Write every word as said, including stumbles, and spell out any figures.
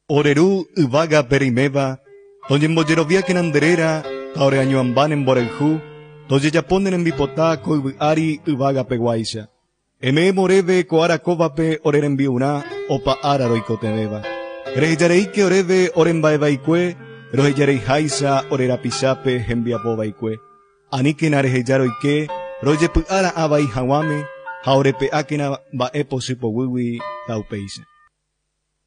Oreru yvaga perimeva, toñemboyerovia kenanderera, taore añoambanen borelhu, toyejaponen en bipotá koyvy'ári yvaga peguáicha. Eme moreve ko'arakóvape orerembi'urã opa ára roikotevéva. Rehejareíke oréve oremba'evaikue, rohejareiháicha orerapichápe hembiapovaikue. Aníkena reheja roike, rojepy'ára avai hag̃uáme, ha orepe'ákena mba'e pochypogýgui ta upéicha.